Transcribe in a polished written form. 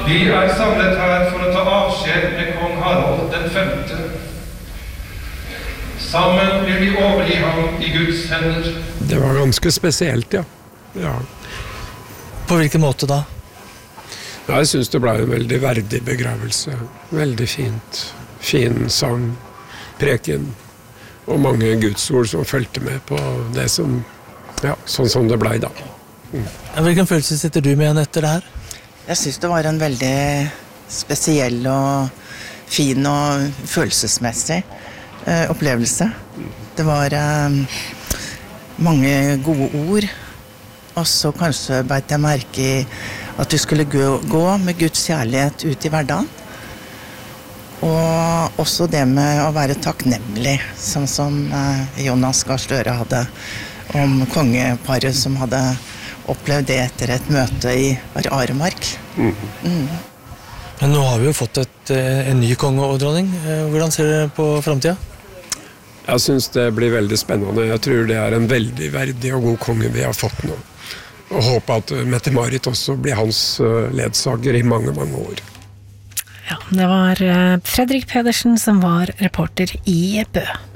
Vi samlet her for å ta avskjed med kong Harald den 5. Sammen vil vi overgi ham i Guds hender. Det var ganske spesielt, ja. Ja. På hvilken måte da? Ja, jeg synes det ble en veldig verdig begravelse. Veldig fint. Fin sang, preken, og mange gudsord som følte med på det som, ja, sånn som det ble da. Hvilken følelse sitter du med igjen etter det her? Jeg synes det var en veldig spesiell og fin og følelsesmessig opplevelse. Det var mange gode ord, og så kanskje beit jeg merke i at vi skulle gå med Guds kjærlighet ut i hverdagen. Og også det med å være takknemlig, sånn som Jonas Gahr Støre hadde om kongeparet som hadde opplevd det etter et møte i Aremark. Men nå har vi jo fått en ny konge og dronning. Hvordan ser dere på fremtiden? Jeg synes det blir veldig spennende. Jeg tror det er en veldig verdig og god konge vi har fått nå. Og håper at Mette-Marit også blir hans ledsager i mange, mange år. Ja, det var Fredrik Pedersen som var reporter i Bø.